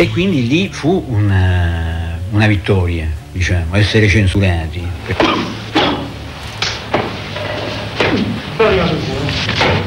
E quindi lì fu una vittoria, diciamo, essere censurati. Però arriva sul cuore.